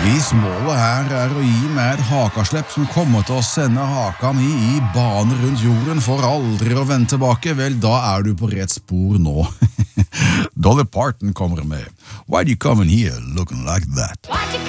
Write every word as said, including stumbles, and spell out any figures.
Hvis målet her er å gi meg et hakaslepp som kommer til å sende hakan i, i bane rundt jorden for aldri å vende tilbake, vel, da er du på rett spor nå. Dolly Parton kommer med Why'd you come in here looking like that?